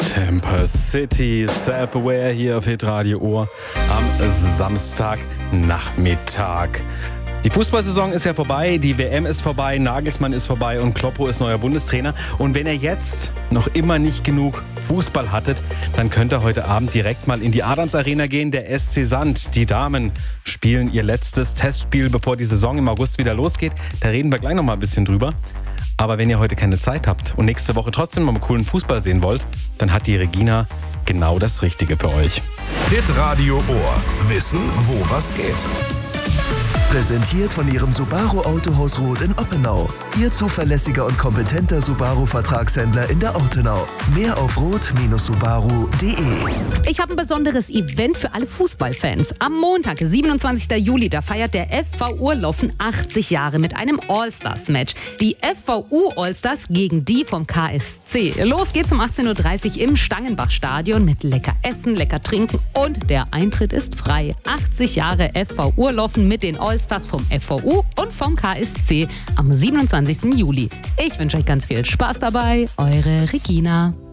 Campus City, Self-Aware hier auf Hitradio Ohr am Samstagnachmittag. Die Fußballsaison ist ja vorbei, die WM ist vorbei, Nagelsmann ist vorbei und Kloppo ist neuer Bundestrainer. Und wenn ihr jetzt noch immer nicht genug Fußball hattet, dann könnt ihr heute Abend direkt mal in die Adams Arena gehen. Der SC Sand, die Damen spielen ihr letztes Testspiel, bevor die Saison im August wieder losgeht. Da reden wir gleich noch mal ein bisschen drüber. Aber wenn ihr heute keine Zeit habt und nächste Woche trotzdem mal coolen Fußball sehen wollt, dann hat die Regina genau das Richtige für euch. Hitradio Ohr. Wissen, wo was geht. Präsentiert von Ihrem Subaru Autohaus Roth in Oppenau. Ihr zuverlässiger und kompetenter Subaru-Vertragshändler in der Ortenau. Mehr auf roth-subaru.de. Ich habe ein besonderes Event für alle Fußballfans. Am Montag, 27. Juli, da feiert der FV Urloffen 80 Jahre mit einem All-Stars-Match. Die FVU All-Stars gegen die vom KSC. Los geht's um 18.30 Uhr im Stangenbach-Stadion mit lecker Essen, lecker Trinken und der Eintritt ist frei. 80 Jahre FV Urloffen mit den All-Stars vom FVU und vom KSC am 27. Juli. Ich wünsche euch ganz viel Spaß dabei. Eure Regina.